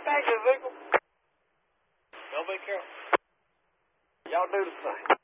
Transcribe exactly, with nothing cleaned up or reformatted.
Get back, Ezekiel. Y'all be careful. Y'all do the same.